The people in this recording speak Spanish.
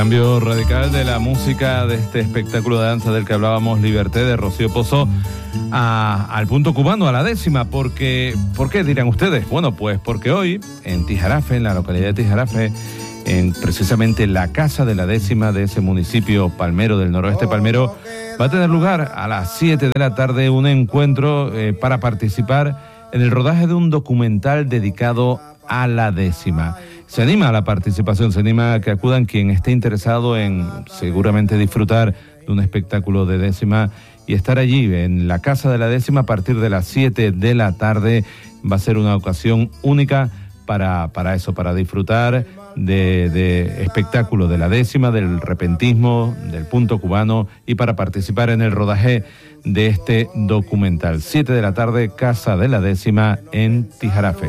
Cambio radical de la música de este espectáculo de danza del que hablábamos, Liberté, de Rocío Pozo, al punto cubano, a la décima. ¿Por qué dirán ustedes? Bueno, pues porque hoy en Tijarafe, en la localidad de Tijarafe, en precisamente la casa de la décima de ese municipio palmero del noroeste palmero, va a tener lugar a las 7 de la tarde un encuentro para participar en el rodaje de un documental dedicado a la décima. Se anima a la participación, se anima a que acudan quien esté interesado en seguramente disfrutar de un espectáculo de décima y estar allí en la casa de la décima a partir de las 7 de la tarde. Va a ser una ocasión única para eso, para disfrutar de espectáculo de la décima, del repentismo, del punto cubano y para participar en el rodaje de este documental. 7 de la tarde, Casa de la Décima en Tijarafe.